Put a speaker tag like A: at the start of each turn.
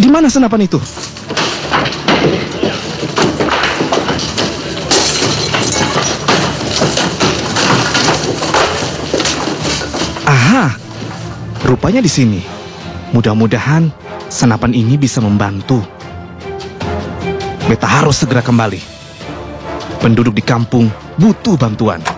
A: Di mana senapan itu? Aha, rupanya di sini. Mudah-mudahan senapan ini bisa membantu. Beta harus segera kembali. Penduduk di kampung butuh bantuan.